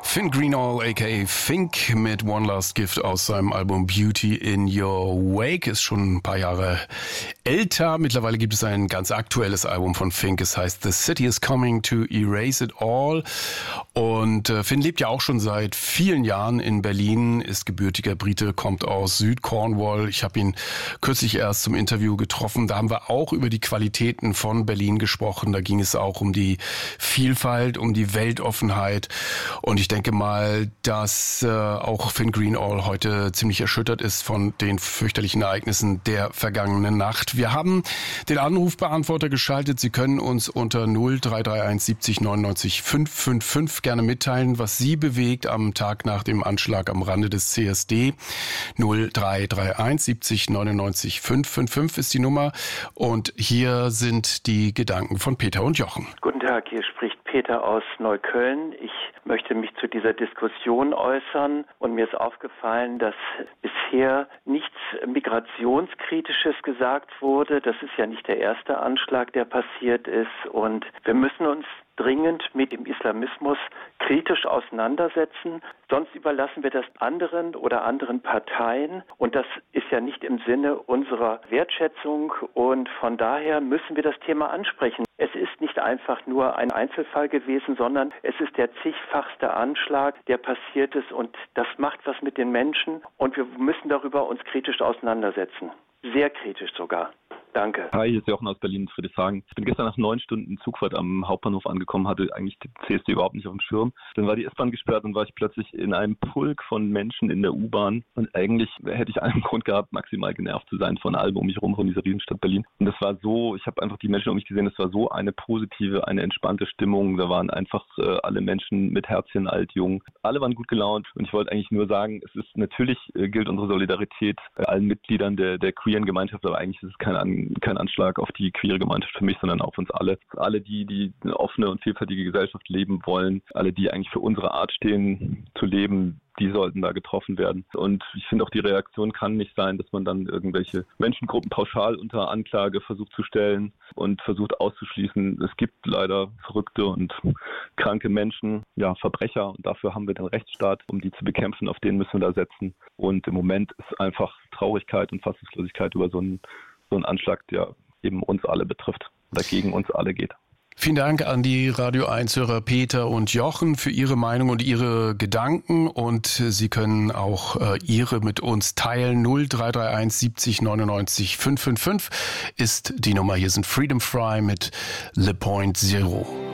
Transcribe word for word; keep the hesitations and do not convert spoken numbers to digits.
Finn Greenall aka Fink mit One Last Gift aus seinem Album Beauty in Your Wake. Ist schon ein paar Jahre älter. Mittlerweile gibt es ein ganz aktuelles Album von Fink. Es heißt The City is Coming to Erase It All. Und äh, Finn lebt ja auch schon seit vielen Jahren in Berlin, ist gebürtiger Brite, kommt aus Süd-Cornwall. Ich habe ihn kürzlich erst zum Interview getroffen. Da haben wir auch über die Qualitäten von Berlin gesprochen. Da ging es auch um die Vielfalt, um die Weltoffenheit. Und ich denke mal, dass äh, auch Finn Greenall heute ziemlich erschüttert ist von den fürchterlichen Ereignissen der vergangenen Nacht. Wir haben den Anrufbeantworter geschaltet. Sie können uns unter null drei drei eins siebzig neunundneunzig fünfhundertfünfundfünfzig gerne mitteilen, was Sie bewegt am Tag nach dem Anschlag am Rande des C S D. null drei drei eins siebzig neunundneunzig fünfhundertfünfzig ist die Nummer. Und hier sind die Gedanken von Peter und Jochen. Guten Tag, hier spricht Peter aus Neukölln. Ich möchte mich zu dieser Diskussion äußern und mir ist aufgefallen, dass bisher nichts Migrationskritisches gesagt wurde. Das ist ja nicht der erste Anschlag, der passiert ist, und wir müssen uns dringend mit dem Islamismus kritisch auseinandersetzen. Sonst überlassen wir das anderen oder anderen Parteien, und das ist ja nicht im Sinne unserer Wertschätzung, und von daher müssen wir das Thema ansprechen. Es ist nicht einfach nur ein Einzelfall gewesen, sondern es ist der zigfachste Anschlag, der passiert ist, und das macht was mit den Menschen, und wir müssen darüber uns kritisch auseinandersetzen. Sehr kritisch sogar. Danke. Hi, hier ist Jochen aus Berlin, Friedrichshagen. Ich bin gestern nach neun Stunden Zugfahrt am Hauptbahnhof angekommen, hatte eigentlich die C S D überhaupt nicht auf dem Schirm. Dann war die S-Bahn gesperrt und war ich plötzlich in einem Pulk von Menschen in der U-Bahn. Und eigentlich hätte ich einen Grund gehabt, maximal genervt zu sein von allem um mich herum, von dieser Riesenstadt Berlin. Und das war so, ich habe einfach die Menschen um mich gesehen, das war so eine positive, eine entspannte Stimmung. Da waren einfach äh, alle Menschen mit Herzchen, alt, jung. Alle waren gut gelaunt, und ich wollte eigentlich nur sagen, es ist natürlich, äh, gilt unsere Solidarität äh, allen Mitgliedern der, der queeren Gemeinschaft, aber eigentlich ist es kein An kein Anschlag auf die queere Gemeinschaft für mich, sondern auf uns alle. Alle die, die eine offene und vielfältige Gesellschaft leben wollen, alle die eigentlich für unsere Art stehen, zu leben, die sollten da getroffen werden. Und ich finde auch, die Reaktion kann nicht sein, dass man dann irgendwelche Menschengruppen pauschal unter Anklage versucht zu stellen und versucht auszuschließen. Es gibt leider verrückte und kranke Menschen, ja, Verbrecher, und dafür haben wir den Rechtsstaat, um die zu bekämpfen, auf den müssen wir da setzen. Und im Moment ist einfach Traurigkeit und Fassungslosigkeit über so einen so ein Anschlag, der eben uns alle betrifft oder gegen uns alle geht. Vielen Dank an die Radio eins-Hörer Peter und Jochen für Ihre Meinung und Ihre Gedanken, und Sie können auch äh, Ihre mit uns teilen. null drei drei eins siebzig neunundneunzig fünfhundertfünfzig ist die Nummer. Hier sind Freedom Fry mit Le Point Zero.